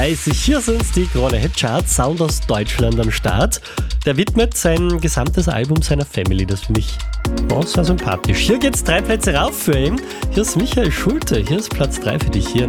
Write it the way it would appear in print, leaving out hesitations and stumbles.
30. Hier sind die Krone Hit Charts, Sound aus Deutschland am Start. Der widmet sein gesamtes Album seiner Family, das finde ich sehr sympathisch. Hier geht's 3 Plätze rauf für ihn. Hier ist Michael Schulte, hier ist Platz 3 für dich hier.